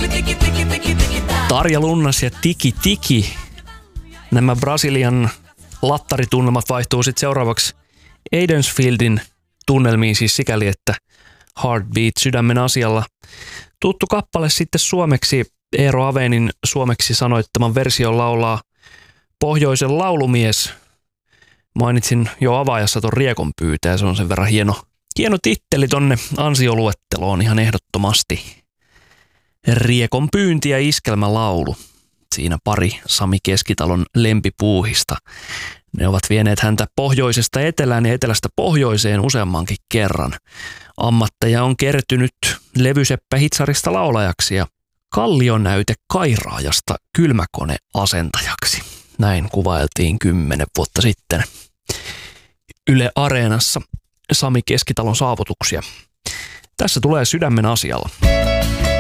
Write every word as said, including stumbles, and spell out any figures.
Tarja Lunnas ja Tiki Tiki. Nämä Brasilian lattaritunnelmat vaihtuu sitten seuraavaksi Aidensfieldin tunnelmiin, siis sikäli, että Heartbeat sydämen asialla. Tuttu kappale sitten suomeksi, Eero Avenin suomeksi sanoittaman version laulaa Pohjoisen laulumies. Mainitsin jo avaajassa ton Riekon pyytää, se on sen verran hieno, hieno titteli tonne ansioluetteloon ihan ehdottomasti. Riekon pyynti ja iskelmälaulu. Siinä pari Sami Keskitalon lempipuuhista. Ne ovat vieneet häntä pohjoisesta etelään ja etelästä pohjoiseen useammankin kerran. Ammatteja on kertynyt Levyseppä Hitsarista laulajaksi ja Kallionäyte kairaajasta kylmäkoneasentajaksi. Näin kuvailtiin kymmenen vuotta sitten Yle Areenassa Sami Keskitalon saavutuksia. Tässä tulee sydämen asialla.